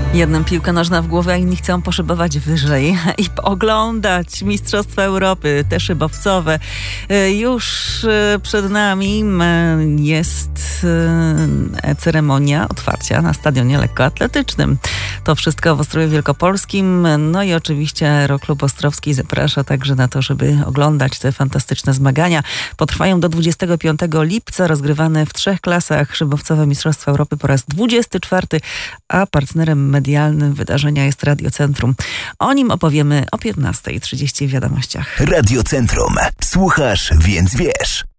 Jednym piłka nożna w głowę, a inni chcą poszybować wyżej i oglądać Mistrzostwa Europy, te szybowcowe. Już przed nami jest ceremonia otwarcia na stadionie lekkoatletycznym. To wszystko w Ostrowie Wielkopolskim. No i oczywiście Aeroklub Ostrowski zaprasza także na to, żeby oglądać te fantastyczne zmagania. Potrwają do 25 lipca, rozgrywane w 3 klasach szybowcowe Mistrzostwa Europy po raz 24, a partnerem medialnym wydarzenia jest Radiocentrum. O nim opowiemy o 15:30 w wiadomościach. Radiocentrum. Słuchasz, więc wiesz.